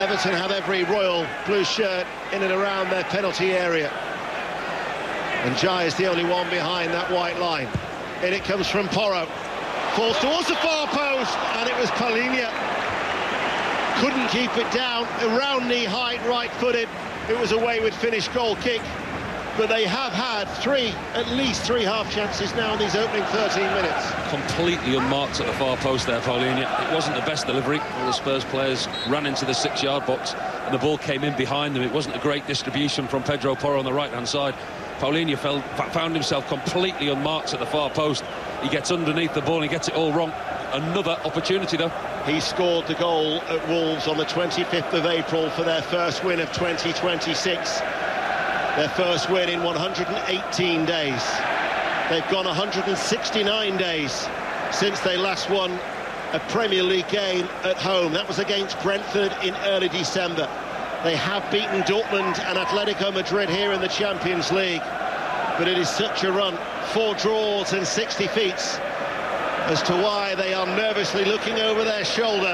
Everton have every royal blue shirt in and around their penalty area. And Jai is the only one behind that white line. In it comes from Porro. Falls towards the far post, and it was Palhinha. Couldn't keep it down, around knee height, right-footed. It was a wayward finish goal kick. But they have had at least three half chances now in these opening 13 minutes. Completely unmarked at the far post there, Palhinha. It wasn't the best delivery. All the Spurs players ran into the 6-yard box and the ball came in behind them. It wasn't a great distribution from Pedro Porro on the right-hand side. Palhinha found himself completely unmarked at the far post. He gets underneath the ball and he gets it all wrong. Another opportunity, though. He scored the goal at Wolves on the 25th of April for their first win of 2026. Their first win in 118 days. They've gone 169 days since they last won a Premier League game at home. That was against Brentford in early December. They have beaten Dortmund and Atletico Madrid here in the Champions League. But it is such a run, 4 draws and 6 defeats, as to why they are nervously looking over their shoulder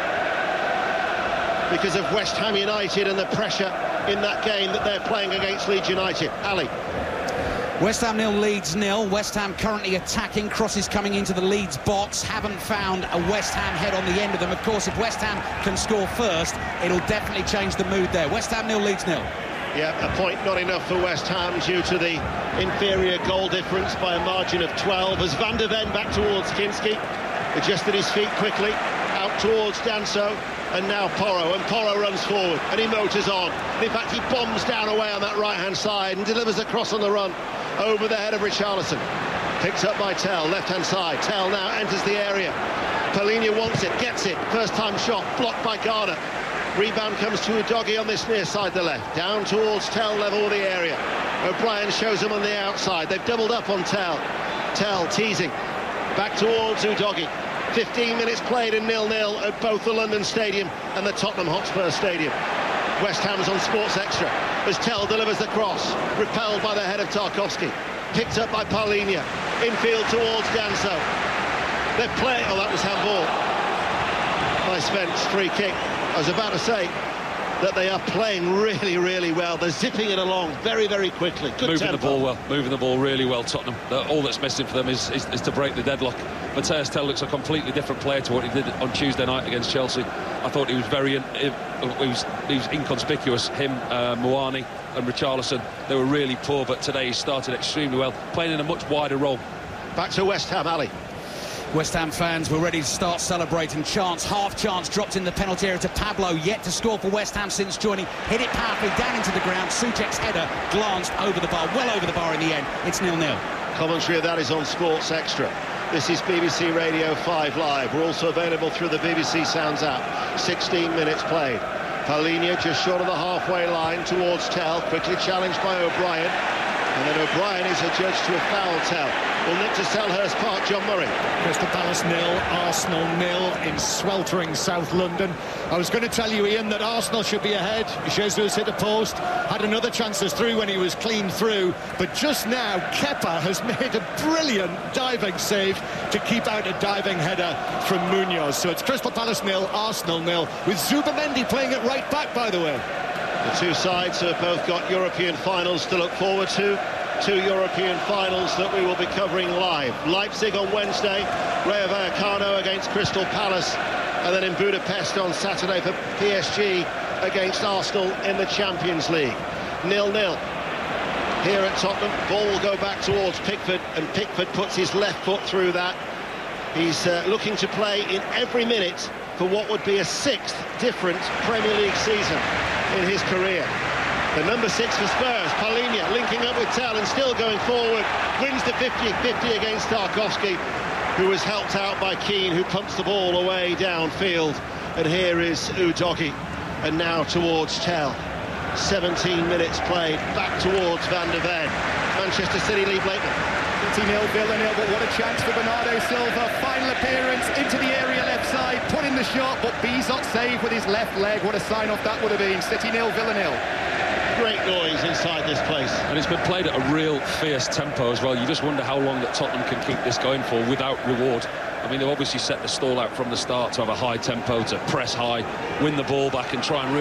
because of West Ham United and the pressure in that game that they're playing against Leeds United. Ali. West Ham 0, Leeds 0. West Ham currently attacking, crosses coming into the Leeds box. Haven't found a West Ham head on the end of them. Of course, if West Ham can score first, it'll definitely change the mood there. West Ham 0, Leeds 0. Yeah, a point not enough for West Ham due to the inferior goal difference by a margin of 12. As Van de Ven back towards Kinski, adjusted his feet quickly, out towards Danso, and now Porro, and Porro runs forward, and he motors on. And in fact, he bombs down away on that right-hand side and delivers a cross on the run over the head of Richarlison. Picked up by Tell, left-hand side. Tell now enters the area. Palhinha wants it, gets it. First-time shot, blocked by Garner. Rebound comes to Udogie on this near side, the left. Down towards Tell, level with the area. O'Brien shows him on the outside. They've doubled up on Tell. Tell teasing. Back towards Udogie. 15 minutes played in 0-0 at both the London Stadium and the Tottenham Hotspur Stadium. West Ham's on Sports Extra as Tell delivers the cross, repelled by the head of Tarkowski. Picked up by Palhinha. Infield towards Danso. They're playing... Oh, that was handball by Spence. Free kick. I was about to say that they are playing really, really well. They're zipping it along very, very quickly. Good moving tempo. the ball well, moving the ball really well, Tottenham. All that's missing for them is to break the deadlock. Matthias Tell looks a completely different player to what he did on Tuesday night against Chelsea. I thought he was he was inconspicuous. Him, Muani and Richarlison, they were really poor, but today he started extremely well, playing in a much wider role. Back to West Ham, Ali. West Ham fans were ready to start celebrating. Chance, half chance, dropped in the penalty area to Pablo, yet to score for West Ham since joining. Hit it powerfully down into the ground. Souček's header glanced over the bar, well over the bar in the end. It's 0-0. Commentary of that is on Sports Extra. This is BBC Radio 5 Live. We're also available through the BBC Sounds app. 16 minutes played. Palhinha just short of the halfway line towards Tell, quickly challenged by O'Brien. And then O'Brien is adjudged to a foul. Tell will nip to Selhurst Park. John Murray. Crystal Palace 0, Arsenal 0 in sweltering South London. I was going to tell you, Ian, that Arsenal should be ahead. Jesus hit a post, had another chance as through when he was clean through, but just now Kepa has made a brilliant diving save to keep out a diving header from Munoz. So it's Crystal Palace 0, Arsenal 0, with Zubamendi playing at right back, by the way. The two sides have both got European finals to look forward to. 2 European finals that we will be covering live. Leipzig on Wednesday, Rayo Vallecano against Crystal Palace, and then in Budapest on Saturday for PSG against Arsenal in the Champions League. 0-0 here at Tottenham. Ball will go back towards Pickford, and Pickford puts his left foot through that. He's looking to play in every minute for what would be a 6th different Premier League season in his career. The number 6 for Spurs, Palhinha, linking up with Tell and still going forward, wins the 50-50 against Tarkowski, who was helped out by Keane, who pumps the ball away downfield. And here is Udogie, and now towards Tell. 17 minutes played, back towards Van de Ven. Manchester City lead Leighton. 0, Villa 0, but what a chance for Bernardo Silva. Final appearance into the area left side, put in the shot, but Bizot saved with his left leg. What a sign-off that would have been. City 0, Villa 0. Great noise inside this place. And it's been played at a real fierce tempo as well. You just wonder how long that Tottenham can keep this going for without reward. I mean, they've obviously set the stall out from the start to have a high tempo, to press high, win the ball back and try and